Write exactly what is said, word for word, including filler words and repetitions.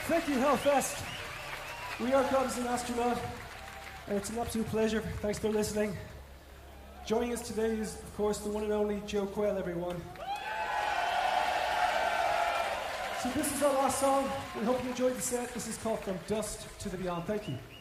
Thank you, Hellfest. We are Gods and Astronaut, and it's an absolute pleasure. Thanks for listening. Joining us today is, of course, the one and only Joe Quayle, everyone. So this is our last song. We hope you enjoyed the set. This is called From Dust to the Beyond. Thank you.